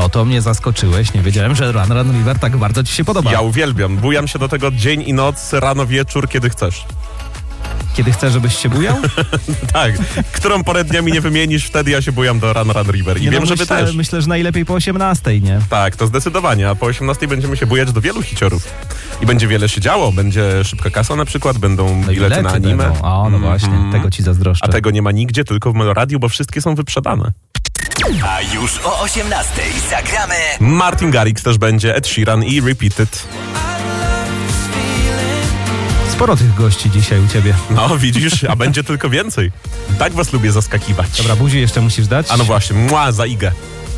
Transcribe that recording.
No to mnie zaskoczyłeś. Nie wiedziałem, że Run River tak bardzo ci się podoba. Ja uwielbiam. Bujam się do tego dzień i noc, rano, wieczór, kiedy chcesz. Kiedy chcesz, żebyś się bujał? Tak. Którą porę dnia mi nie wymienisz, wtedy ja się bujam do Run River. I Nie, wiem, no, że wy też. Myślę, że najlepiej po 18, nie? Tak, to zdecydowanie. A po 18 będziemy się bujać do wielu hiciorów. I będzie wiele się działo. Będzie szybka kasa na przykład, będą bilety na anime. Będą. O, no właśnie, tego ci zazdroszczę. A tego nie ma nigdzie, tylko w Meloradiu, bo wszystkie są wyprzedane. A już o 18 zagramy Martin Garrix też będzie, Ed Sheeran i Repeated. Sporo tych gości dzisiaj u ciebie. No widzisz, a będzie tylko więcej. Tak was lubię zaskakiwać. Dobra, buzi jeszcze musisz dać. A no właśnie, mua za Igę.